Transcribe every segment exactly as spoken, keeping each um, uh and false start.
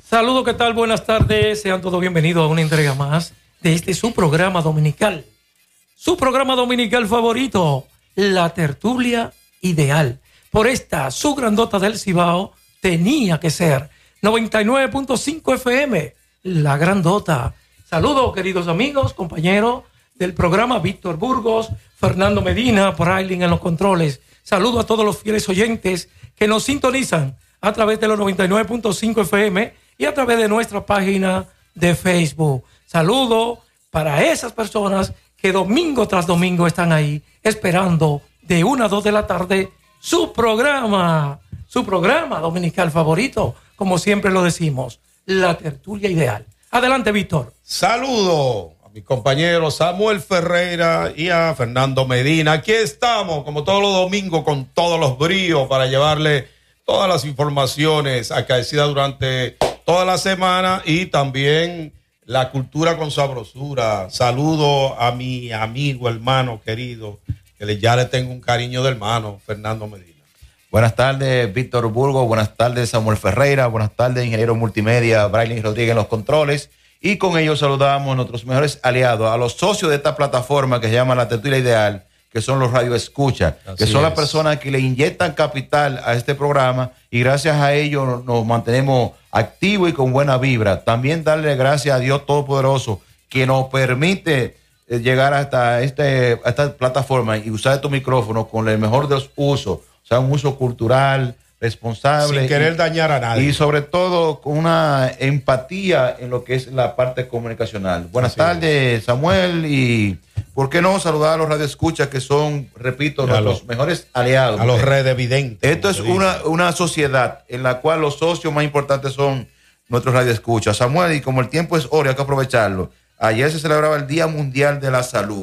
Saludos, ¿qué tal? Buenas tardes. Sean todos bienvenidos a una entrega más de este su programa dominical. Su programa dominical favorito, La Tertulia Ideal. Por esta, su grandota del Cibao, tenía que ser noventa y nueve punto cinco F M, La Grandota. Saludos, queridos amigos, compañeros del programa, Víctor Burgos, Fernando Medina, por Aileen en los controles. Saludos a todos los fieles oyentes que nos sintonizan a través de los noventa y nueve punto cinco F M y a través de nuestra página de Facebook. Saludos para esas personas que domingo tras domingo están ahí esperando de una a dos de la tarde su programa, su programa dominical favorito, como siempre lo decimos, La Tertulia Ideal. Adelante, Víctor. Saludo a mi compañero Samuel Ferreira y a Fernando Medina. Aquí estamos, como todos los domingos, con todos los bríos para llevarle todas las informaciones acaecidas durante toda la semana y también la cultura con sabrosura. Saludo a mi amigo, hermano querido, que ya le tengo un cariño de hermano, Fernando Medina. Buenas tardes, Víctor Burgos. Buenas tardes, Samuel Ferreira. Buenas tardes, ingeniero multimedia, Braille Rodríguez en los controles. Y con ellos saludamos a nuestros mejores aliados, a los socios de esta plataforma que se llama La Tertulia Ideal, que son los Radio Escucha, que son las personas que le inyectan capital a este programa y gracias a ellos nos mantenemos activos y con buena vibra. También darle gracias a Dios Todopoderoso que nos permite llegar hasta este, a esta plataforma y usar estos micrófonos con el mejor de los usos, o sea, un uso cultural, responsable. Sin querer y, dañar a nadie. Y sobre todo con una empatía en lo que es la parte comunicacional. Buenas Así tardes, es. Samuel, y ¿por qué no saludar a los radioescuchas que son, repito, a nuestros los, mejores aliados? A los redevidentes. Esto es una, una sociedad en la cual los socios más importantes son nuestros radioescuchas. Samuel, y como el tiempo es oro, hay que aprovecharlo. Ayer se celebraba el Día Mundial de la Salud.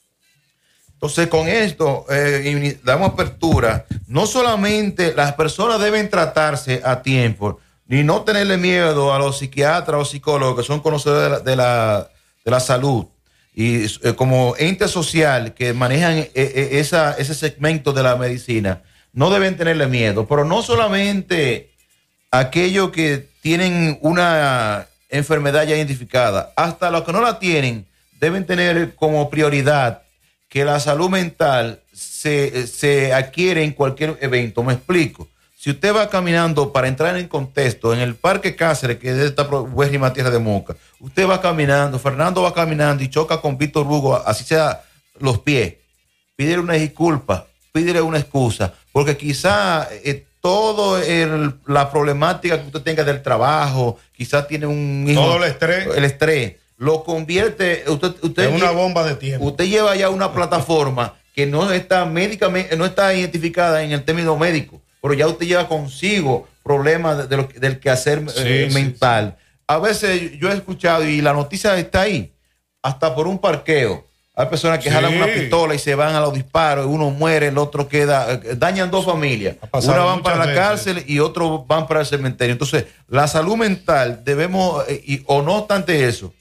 Entonces, con esto eh, damos apertura. No solamente las personas deben tratarse a tiempo, ni no tenerle miedo a los psiquiatras o psicólogos que son conocedores de la, de la, de la salud. Y eh, como ente social que manejan eh, eh, esa, ese segmento de la medicina, no deben tenerle miedo. Pero no solamente aquellos que tienen una enfermedad ya identificada, hasta los que no la tienen, deben tener como prioridad que la salud mental se, se adquiere en cualquier evento. Me explico. Si usted va caminando, para entrar en contexto, en el Parque Cáceres, que es de esta buérrima tierra de Moca, usted va caminando, Fernando va caminando y choca con Víctor Hugo, así sea los pies, pídele una disculpa, pídele una excusa, porque quizá eh, todo el, la problemática que usted tenga del trabajo, quizás tiene un hijo, todo el estrés, el estrés, lo convierte, usted, usted es una bomba de tiempo. Usted lleva ya una plataforma que no está médicamente, no está identificada en el término médico, pero ya usted lleva consigo problemas de, de lo, del quehacer sí, eh, mental. Sí, sí. A veces yo he escuchado, y la noticia está ahí, hasta por un parqueo. Hay personas que sí. jalan una pistola y se van a los disparos, uno muere, el otro queda, dañan dos familias. Una van para la veces. cárcel y otros van para el cementerio. Entonces, la salud mental debemos, eh, y, o no obstante eso,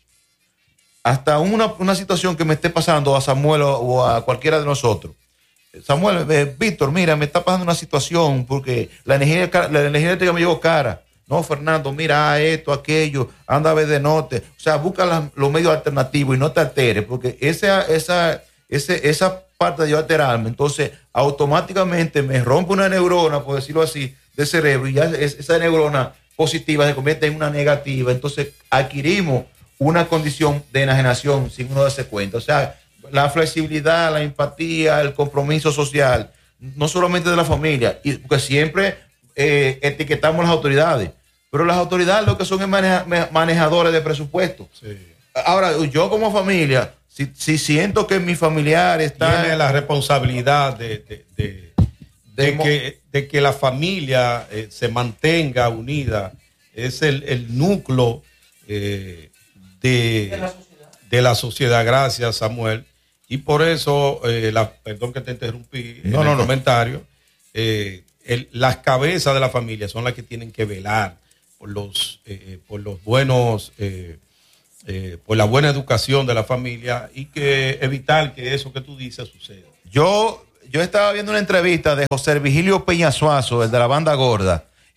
hasta una, una situación que me esté pasando a Samuel o, o a cualquiera de nosotros. Samuel, eh, Víctor, mira, me está pasando una situación porque la energía, la energía eléctrica me llegó cara. No, Fernando, mira esto, aquello, anda a ver de norte. O sea, busca la, los medios alternativos y no te alteres, porque esa, esa, ese, esa parte de yo alterarme, entonces automáticamente me rompe una neurona, por decirlo así, del cerebro, y ya es, esa neurona positiva se convierte en una negativa. Entonces adquirimos una condición de enajenación sin uno darse cuenta. O sea, la flexibilidad, la empatía, el compromiso social, no solamente de la familia, y porque siempre eh, etiquetamos las autoridades, pero las autoridades lo que son es maneja, manejadores de presupuesto. Sí. Ahora, yo como familia, si, si siento que mi familiar está... Tiene la responsabilidad de, de, de, de, de, que, de que la familia eh, se mantenga unida, es el, el núcleo eh, de, de, la de la sociedad. Gracias, Samuel. Y por eso, eh, la, perdón que te interrumpí no, en no, el no. comentario, eh, el, las cabezas de la familia son las que tienen que velar por los, eh, por los buenos, eh, eh, por la buena educación de la familia y que evitar que eso que tú dices suceda. Yo, yo estaba viendo una entrevista de José Vigilio Peñasuazo, el de la banda gorda,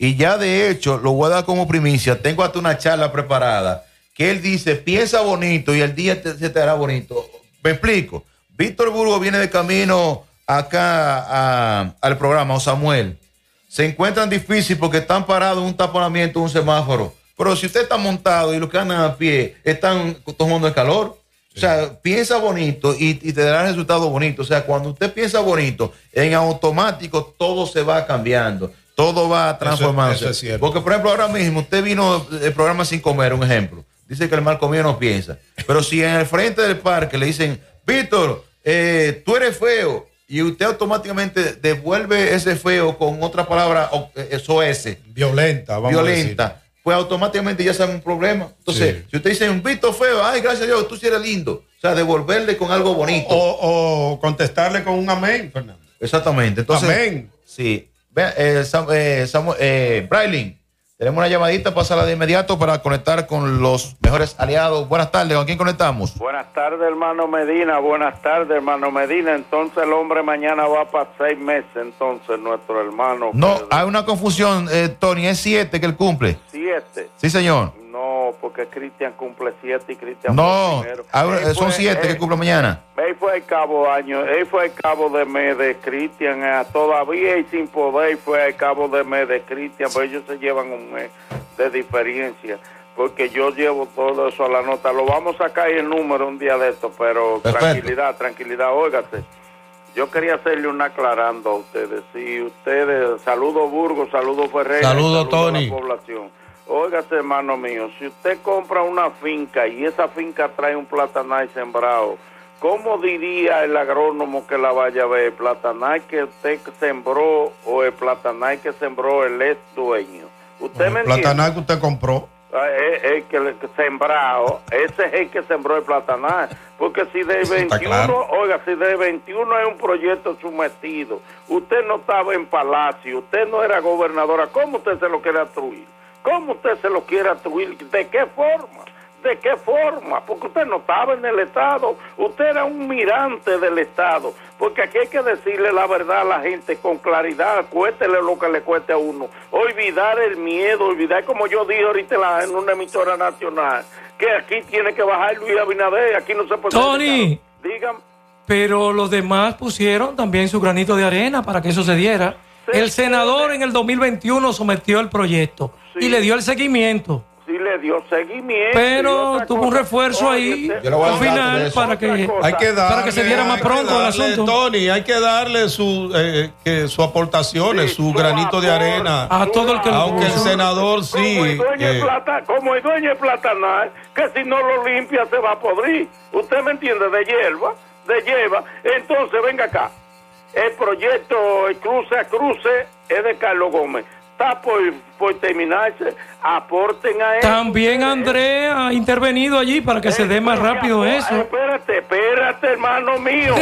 Y ya de hecho, lo voy a dar como primicia, tengo hasta una charla preparada, que él dice, piensa bonito y el día te, se te hará bonito. Me explico. Víctor Burgos viene de camino acá a, al programa, o Samuel. Se encuentran difícil porque están parados en un taponamiento, un semáforo. Pero si usted está montado y los que andan a pie están tomando el calor, sí. O sea, piensa bonito y, y te dará resultados bonitos. O sea, cuando usted piensa bonito, en automático todo se va cambiando, todo va transformándose. Eso, eso es cierto. Porque, por ejemplo, ahora mismo usted vino el programa Sin Comer, un ejemplo. Dice que el mal comido no piensa. Pero si en el frente del parque le dicen, Víctor, eh, tú eres feo, y usted automáticamente devuelve ese feo con otra palabra, eso es violenta, vamos violenta, a decir. Pues automáticamente ya sabe un problema. Entonces, sí. Si usted dice un Víctor feo, ay, gracias a Dios, tú sí eres lindo. O sea, devolverle con algo bonito. O, o contestarle con un amén, Fernando. Exactamente. Entonces, amén. Sí. Vean, eh, Sam, eh, Samuel, eh, Brailin, tenemos una llamadita, pásala de inmediato para conectar con los mejores aliados. Buenas tardes, ¿con quién conectamos? Buenas tardes, hermano Medina, buenas tardes, hermano Medina. Entonces el hombre mañana va para seis meses, entonces, nuestro hermano. No, Pedro. Hay una confusión, eh, Tony, es siete que él cumple. ¿Siete? Sí, señor. No, porque Cristian cumple siete y Cristian No, hay, son fue, siete él, que cumple mañana. Él fue el cabo año, él fue el cabo de mes de Cristian, eh, todavía y sin poder fue el cabo de mes de Cristian, pero ellos se llevan un mes de diferencia, porque yo llevo todo eso a la nota. Lo vamos a sacar el número un día de esto, pero perfecto. tranquilidad, tranquilidad, óigate. Yo quería hacerle un aclarando a ustedes. Si ustedes, saludo Burgos, saludo Ferreira, saludo Tony. A la población. Óigase, hermano mío, si usted compra una finca y esa finca trae un platanay sembrado, ¿cómo diría el agrónomo que la vaya a ver? ¿El platanay que usted sembró o el platanay que sembró el ex dueño? ¿Usted el me entiende? El platanay que usted compró. El, el que el sembrado, ese es el que sembró el platanay. Porque si de veintiuno, claro. Oiga, si de veintiuno es un proyecto sometido, usted no estaba en Palacio, usted no era gobernadora, ¿cómo usted se lo quiere destruir? ¿Cómo usted se lo quiere atribuir? ¿De qué forma? ¿De qué forma? Porque usted no estaba en el Estado, usted era un mirante del Estado, porque aquí hay que decirle la verdad a la gente con claridad, cuéntele lo que le cueste a uno, olvidar el miedo, olvidar, como yo dije ahorita en, la, en una emisora nacional, que aquí tiene que bajar Luis Abinader, aquí no se puede... Tony, digan. Pero los demás pusieron también su granito de arena para que eso se diera. Sí, el senador sí. En el dos mil veintiuno sometió el proyecto sí. Y le dio el seguimiento. Sí, le dio seguimiento. Pero tuvo cosa. Un refuerzo ahí, un final, para que, hay que darle, para que se diera más pronto darle, el asunto. Tony, hay que darle su, eh, que sus aportaciones, sí, su granito apor, de arena. A todo el que aunque el senador sí. Como el dueño eh, de plata, como el dueño de platanal, que si no lo limpia se va a podrir. ¿Usted me entiende? De hierba, de hierba. Entonces, venga acá. El proyecto el cruce a cruce es de Carlos Gómez. Está por, por terminarse. Aporten a él. También André ha intervenido allí para que eh, se dé más rápido que, eso. Espérate, espérate, hermano mío.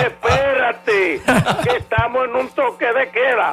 Espérate, que estamos en un toque de queda.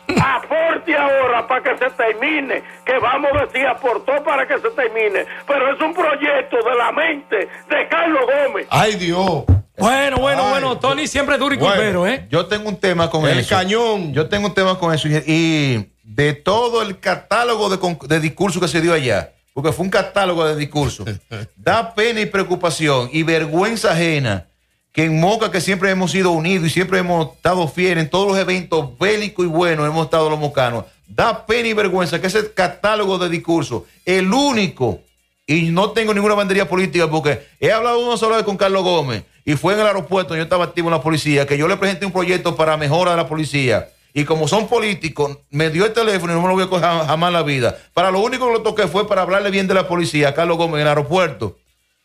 Aporte ahora para que se termine, que vamos a decir aportó para que se termine, pero es un proyecto de la mente de Carlos Gómez. Ay, Dios. Bueno, bueno, Ay, bueno, Tony siempre duro y bueno, culpero, ¿eh? Yo tengo un tema con el eso. El cañón. Yo tengo un tema con eso. Y de todo el catálogo de, de discursos que se dio allá, porque fue un catálogo de discursos, da pena y preocupación y vergüenza ajena que en Moca, que siempre hemos sido unidos y siempre hemos estado fieles en todos los eventos bélicos y buenos, hemos estado los mocanos. Da pena y vergüenza que ese catálogo de discursos, el único, y no tengo ninguna bandería política porque he hablado una sola vez con Carlos Gómez y fue en el aeropuerto, yo estaba activo en la policía, que yo le presenté un proyecto para mejora de la policía. Y como son políticos, me dio el teléfono y no me lo voy a coger jamás en la vida. Para lo único que lo toqué fue para hablarle bien de la policía a Carlos Gómez en el aeropuerto.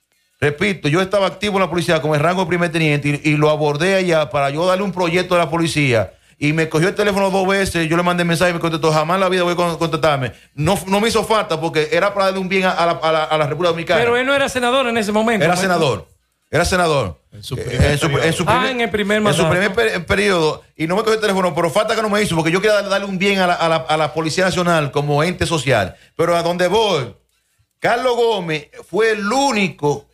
Repito, yo estaba activo en la policía con el rango de primer teniente y, y lo abordé allá para yo darle un proyecto a la policía. Y me cogió el teléfono dos veces, yo le mandé mensaje y me contestó, jamás en la vida voy a contestarme. No, no me hizo falta porque era para darle un bien a, a, la, a, la, a la República Dominicana. Pero él no era senador en ese momento. Era senador. Era senador. En su primer, en su, en su primer, ah, en el primer mandato. En su primer per, periodo. Y no me cogió el teléfono, pero falta que no me hizo, porque yo quería darle un bien a la, a, la, a la Policía Nacional como ente social. Pero a donde voy, Carlos Gómez fue el único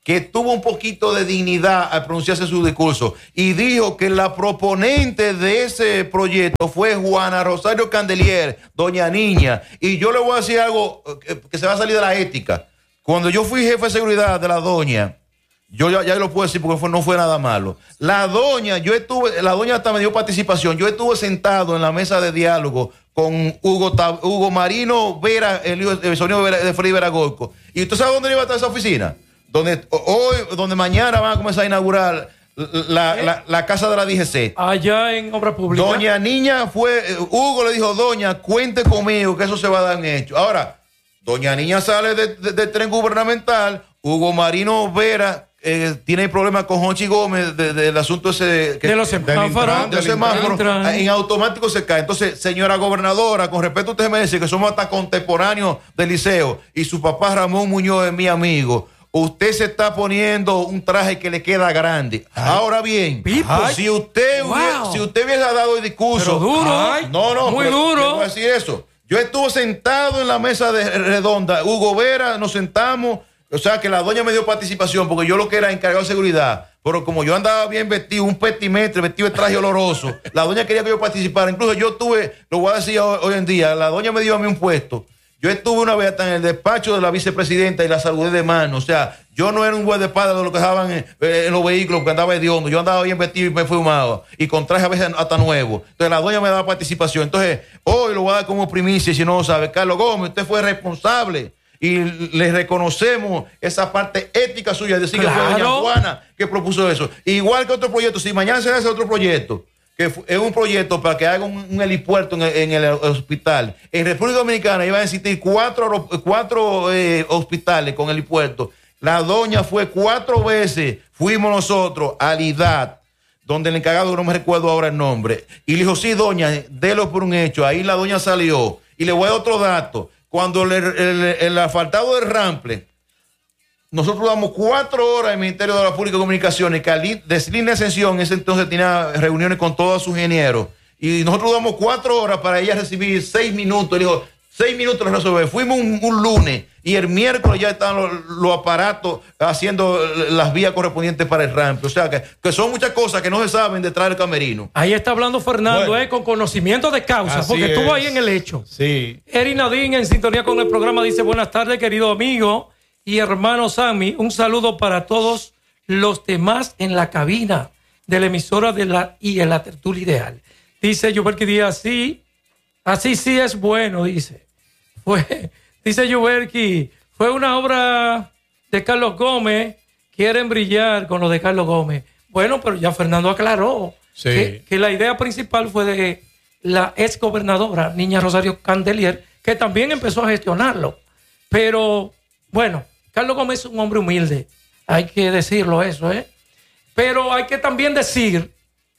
que tuvo un poquito de dignidad al pronunciarse su discurso y dijo que la proponente de ese proyecto fue Juana Rosario Candelier, doña Niña. Y yo le voy a decir algo que, que se va a salir de la ética. Cuando yo fui jefe de seguridad de la doña, yo ya, ya lo puedo decir porque fue, no fue nada malo. La doña, yo estuve, la doña hasta me dio participación. Yo estuve sentado en la mesa de diálogo con Hugo, Hugo Marino Vera, el, el sonido de Freddy Vera Goico. ¿Y usted sabe dónde iba a estar esa oficina? Donde hoy, donde mañana van a comenzar a inaugurar la, ¿Eh? la, la casa de la D G C. Allá en Obra Pública. Doña Niña fue, Hugo le dijo, doña, cuente conmigo que eso se va a dar en hecho. Ahora, doña Niña sale del de, de tren gubernamental, Hugo Marino Vera eh, tiene problemas con Jonchi Gómez del de, de asunto ese que, de los semáforos, de los semáforos, en automático se cae. Entonces, señora gobernadora, con respeto, usted me dice que somos hasta contemporáneos del liceo y su papá Ramón Muñoz es mi amigo. Usted se está poniendo un traje que le queda grande. Ay. Ahora bien, ay. si usted wow. hubiera, si usted hubiera dado el discurso, pero duro, ay, no, no, muy pero, duro. voy a decir eso. Yo estuve sentado en la mesa de redonda, Hugo Vera, nos sentamos, o sea que la doña me dio participación porque yo lo que era encargado de seguridad, pero como yo andaba bien vestido, un petimetre, vestido de traje oloroso, la doña quería que yo participara. Incluso yo tuve, lo voy a decir hoy, hoy en día, la doña me dio a mí un puesto. Yo estuve una vez hasta en el despacho de la vicepresidenta y la saludé de mano. O sea, yo no era un guardaespaldas de lo que dejaban en, en los vehículos porque andaba hediondo. Yo andaba bien vestido y me fumaba. Y con traje a veces hasta nuevo. Entonces la doña me daba participación. Entonces, hoy lo voy a dar como primicia, si no lo sabe. Carlos Gómez, usted fue responsable. Y le reconocemos esa parte ética suya. Es decir, claro, que fue doña Juana que propuso eso. Igual que otro proyecto. Si mañana se hace otro proyecto, que es un proyecto para que haga un, un helipuerto en el, en el hospital. En República Dominicana iban a existir cuatro, cuatro eh, hospitales con helipuerto. La doña fue cuatro veces, fuimos nosotros a Lidad, donde el encargado, no me recuerdo ahora el nombre, y le dijo, sí, doña, délo por un hecho. Ahí la doña salió. Y le voy a dar otro dato. Cuando el, el, el asfaltado del Rample, nosotros damos cuatro horas en el Ministerio de la Pública de Comunicaciones, que Deslina Ascensión en ese entonces tenía reuniones con todos sus ingenieros, y nosotros damos cuatro horas para ella recibir seis minutos. Le dijo, seis minutos lo resolver. Fuimos un, un lunes y el miércoles ya estaban los, los aparatos haciendo las vías correspondientes para el rampe. O sea, que, que son muchas cosas que no se saben detrás del camerino. Ahí está hablando Fernando, bueno, eh, con conocimiento de causa, porque es. Estuvo ahí en el hecho. Sí. Eri Nadine, en sintonía con el programa, dice, buenas tardes, querido amigo y hermano Sammy, un saludo para todos los demás en la cabina de la emisora de la y en la tertulia ideal. Dice Yuberki Díaz, sí, así sí es bueno, dice. Fue, dice Yuberki, fue una obra de Carlos Gómez, quieren brillar con lo de Carlos Gómez. Bueno, pero ya Fernando aclaró sí. que, que la idea principal fue de la ex gobernadora Niña Rosario Candelier, que también empezó a gestionarlo. Pero, bueno, Carlos Gómez es un hombre humilde, hay que decirlo eso, ¿eh? Pero hay que también decir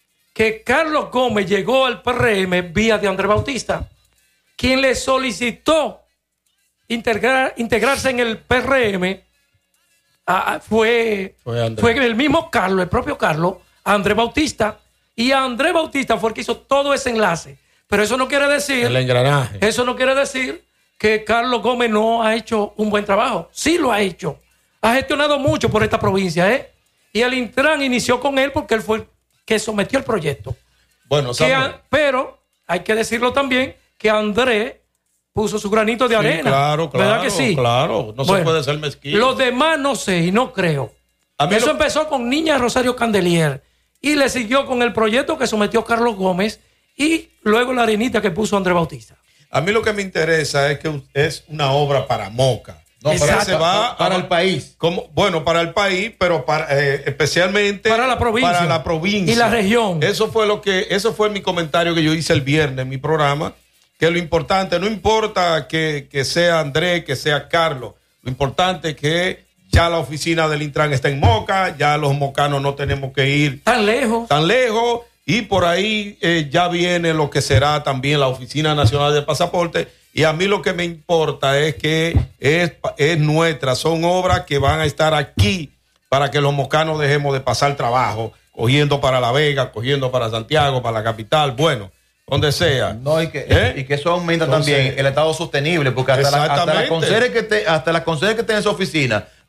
que Carlos Gómez llegó al P R M vía de Andrés Bautista, quien le solicitó integrar, integrarse en el P R M a, fue, fue, fue el mismo Carlos, el propio Carlos, Andrés Bautista, y Andrés Bautista fue el que hizo todo ese enlace. Pero eso no quiere decir... El engranaje. Eso no quiere decir que Carlos Gómez no ha hecho un buen trabajo. Sí lo ha hecho. Ha gestionado mucho por esta provincia, ¿eh? Y el Intran inició con él porque él fue el que sometió el proyecto. Bueno, que a, pero hay que decirlo también que Andrés puso su granito de sí, arena. Claro, claro. ¿Verdad que sí? Claro, no bueno, se puede ser mezquino. Los demás no sé y no creo. Eso lo... empezó con Niña Rosario Candelier y le siguió con el proyecto que sometió Carlos Gómez y luego la arenita que puso Andrés Bautista. A mí lo que me interesa es que es una obra para Moca. No, para, se va para a, el país. Como, bueno, para el país, pero para, eh, especialmente para la provincia. Para la provincia. Y la región. Eso fue lo que, eso fue mi comentario que yo hice el viernes en mi programa, que lo importante, no importa que, que sea Andrés, que sea Carlos, lo importante es que ya la oficina del Intran está en Moca, ya los mocanos no tenemos que ir tan lejos. Tan lejos. Y por ahí eh, ya viene lo que será también la Oficina Nacional del Pasaporte. Y a mí lo que me importa es que es, es nuestra, son obras que van a estar aquí para que los mocanos dejemos de pasar trabajo, cogiendo para La Vega, cogiendo para Santiago, para la capital, bueno, donde sea. No, y que, ¿Eh? y que eso aumenta Entonces, también el estado sostenible, porque hasta, la, hasta las conceres que te, hasta las conceres que estén en esa oficina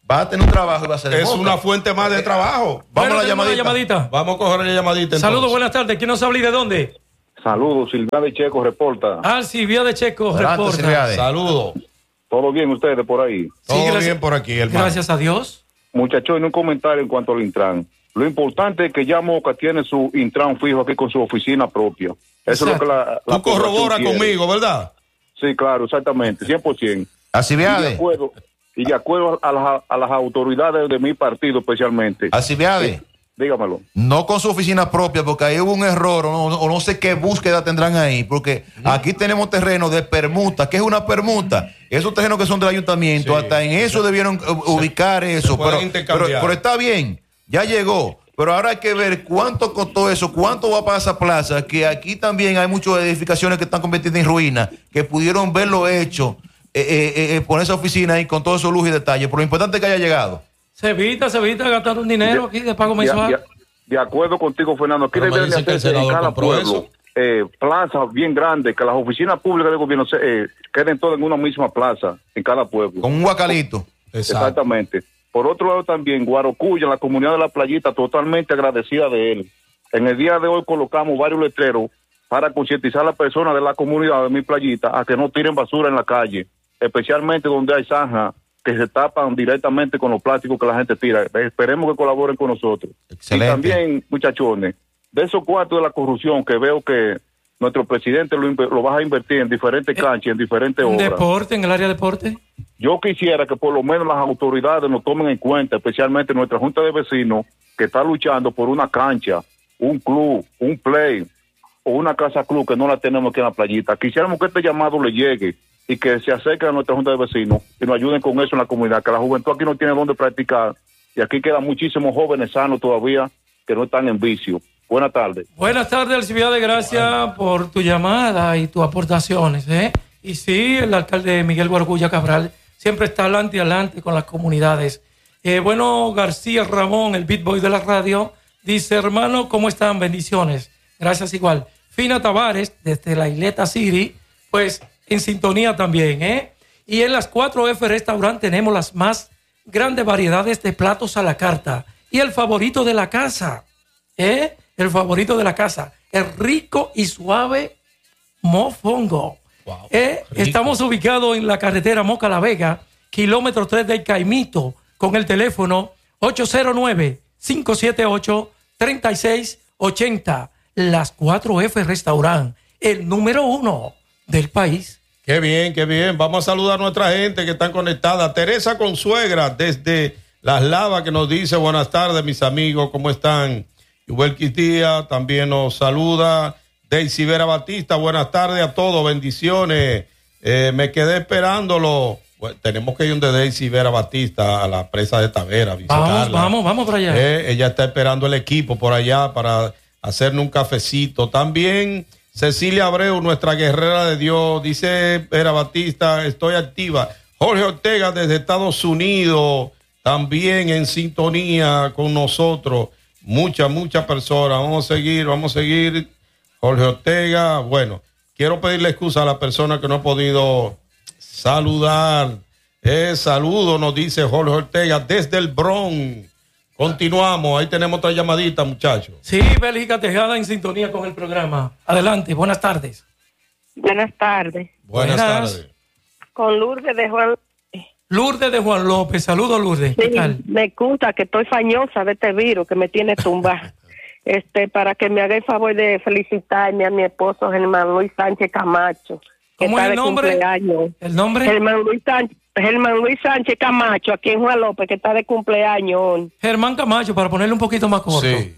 va a tener un trabajo y va a ser Es una fuente más de trabajo. Vamos bueno, a la llamadita. llamadita. Vamos a coger la llamadita. Saludos, buenas tardes. ¿Quién nos habla y de dónde? Saludos, Silvia de Checo reporta. Ah, Silvia de Checo Adelante, reporta. Saludos. ¿Todo bien ustedes por ahí? Todo sí, gracias, bien por aquí, hermano. Gracias a Dios. Muchachos, en un comentario en cuanto al Intran. Lo importante es que ya Moca tiene su Intran fijo aquí con su oficina propia. Eso Exacto. es lo que la, la Tú corroboras conmigo, ¿verdad? Sí, claro, exactamente, cien por ciento. Así viade. Y de acuerdo, y de acuerdo a, las, a las autoridades de mi partido especialmente. Así viade. Eh, dígamelo. No con su oficina propia, porque ahí hubo un error, o no, o no sé qué búsqueda tendrán ahí, porque aquí tenemos terreno de permuta. ¿Qué es una permuta? Esos terrenos que son del ayuntamiento, sí, hasta en eso debieron ubicar se, eso. Se pero, pero, pero está bien, ya llegó. Pero ahora hay que ver cuánto costó eso, cuánto va para esa plaza, que aquí también hay muchas edificaciones que están convertidas en ruinas, que pudieron verlo hecho, eh, eh, eh, poner esa oficina ahí con todo eso lujo y detalle. Pero lo importante es que haya llegado. Se evita, se evita gastar un dinero aquí de pago mensual. De, de, de acuerdo contigo, Fernando. Aquí deben hacerse en cada pueblo eh, plazas bien grandes, que las oficinas públicas de gobierno se, eh, queden todas en una misma plaza, en cada pueblo. Con un guacalito. Exacto. Exactamente. Por otro lado también, Guarocuya, la comunidad de La Playita, totalmente agradecida de él. En el día de hoy colocamos varios letreros para concientizar a las personas de la comunidad de Mi Playita a que no tiren basura en la calle, especialmente donde hay zanjas que se tapan directamente con los plásticos que la gente tira. Esperemos que colaboren con nosotros. Excelente. Y también, muchachones, de esos cuartos de la corrupción que veo que nuestro presidente lo, lo va a invertir en diferentes canchas, en diferentes obras. ¿Deporte, en el área de deporte? Yo quisiera que por lo menos las autoridades nos tomen en cuenta, especialmente nuestra Junta de Vecinos, que está luchando por una cancha, un club, un play o una casa club que no la tenemos aquí en La Playita. Quisiéramos que este llamado le llegue y que se acerque a nuestra Junta de Vecinos y nos ayuden con eso en la comunidad, que la juventud aquí no tiene dónde practicar y aquí quedan muchísimos jóvenes sanos todavía que no están en vicio. Buenas tardes. Buenas tardes, Alcibiades, gracias bueno. por tu llamada y tus aportaciones. ¿eh? Y sí, el alcalde Miguel Guarocuya Cabral siempre está adelante y adelante con las comunidades. Eh, bueno, García Ramón, el beat boy de la radio, dice, hermano, ¿cómo están? Bendiciones. Gracias igual. Fina Tavares, desde la Isleta City, pues en sintonía también. ¿eh? Y en las cuatro F Restaurant tenemos las más grandes variedades de platos a la carta. Y el favorito de la casa, ¿eh? el favorito de la casa, el rico y suave mofongo. Wow, eh, estamos ubicados en la carretera Moca La Vega, kilómetro tres del Caimito, con el teléfono ocho cero nueve, cinco siete ocho, tres seis ocho cero. Las cuatro F Restaurant, el número uno del país. Qué bien, qué bien. Vamos a saludar a nuestra gente que están conectada. Teresa Consuegra, desde Las Lavas, que nos dice buenas tardes, mis amigos, ¿cómo están? Yubel Quitía también nos saluda. Daisy Vera Batista, buenas tardes a todos, bendiciones. Eh, me quedé esperándolo. Bueno, tenemos que ir donde Daisy Vera Batista a la presa de Tavera. Vamos, vamos, vamos para allá. Eh, ella está esperando el equipo por allá para hacernos un cafecito. También Cecilia Abreu, nuestra guerrera de Dios, dice Vera Batista, estoy activa. Jorge Ortega desde Estados Unidos, también en sintonía con nosotros. Muchas, muchas personas. Vamos a seguir, vamos a seguir. Jorge Ortega, bueno, quiero pedirle excusa a la persona que no ha podido saludar. Eh, saludo, nos dice Jorge Ortega desde el Bronx. Continuamos, ahí tenemos otra llamadita, muchachos. Sí, Bélgica Tejada en sintonía con el programa. Adelante, buenas tardes. Buenas tardes. Buenas, buenas tardes. Con Lourdes de Juan López. Lourdes de Juan López, saludos Lourdes. Sí, ¿qué tal? Me gusta que estoy fañosa de este virus que me tiene tumbada. Este, para que me haga el favor de felicitarme a mi esposo Germán Luis Sánchez Camacho. ¿Cómo es el nombre? Cumpleaños. ¿El nombre? Germán Luis Sánchez, Germán Luis Sánchez Camacho, aquí en Juan López, que está de cumpleaños. Germán Camacho, para ponerle un poquito más corto. Sí.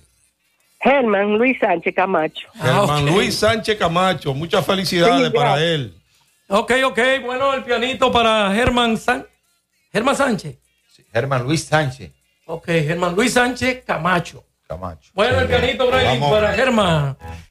Germán Luis Sánchez Camacho. Germán ah, okay. Luis Sánchez Camacho, muchas felicidades sí, para él. Ok, ok, bueno, el pianito para Germán Sánchez. Germán Sánchez. Sí, Germán Luis Sánchez. Ok, Germán Luis Sánchez Camacho. Camacho. Bueno, el pianito, Brian, para Germán.